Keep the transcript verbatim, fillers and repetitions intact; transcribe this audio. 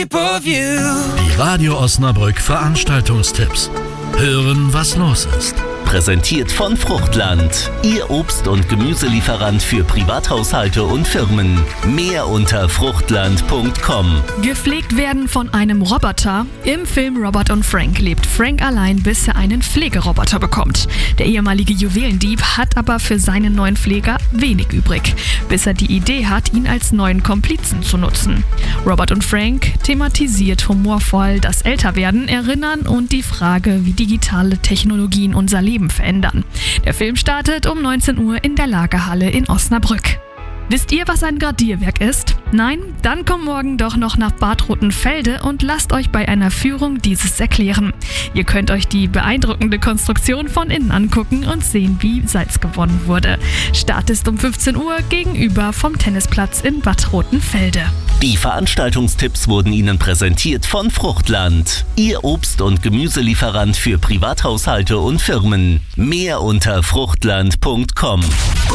Die Radio Osnabrück Veranstaltungstipps. Hören, was los ist. Präsentiert von Fruchtland, Ihr Obst- und Gemüselieferant für Privathaushalte und Firmen. Mehr unter fruchtland punkt com. Gepflegt werden von einem Roboter. Im Film Robert und Frank lebt Frank allein, bis er einen Pflegeroboter bekommt. Der ehemalige Juwelendieb hat aber für seinen neuen Pfleger wenig übrig, bis er die Idee hat, ihn als neuen Komplizen zu nutzen. Robert und Frank thematisiert humorvoll das Älterwerden, Erinnern und die Frage, wie digitale Technologien unser Leben verändern. Der Film startet um neunzehn Uhr in der Lagerhalle in Osnabrück. Wisst ihr, was ein Gradierwerk ist? Nein? Dann kommt morgen doch noch nach Bad Rotenfelde und lasst euch bei einer Führung dieses erklären. Ihr könnt euch die beeindruckende Konstruktion von innen angucken und sehen, wie Salz gewonnen wurde. Start ist um fünfzehn Uhr gegenüber vom Tennisplatz in Bad Rotenfelde. Die Veranstaltungstipps wurden Ihnen präsentiert von Fruchtland, Ihr Obst- und Gemüselieferant für Privathaushalte und Firmen. Mehr unter fruchtland punkt com.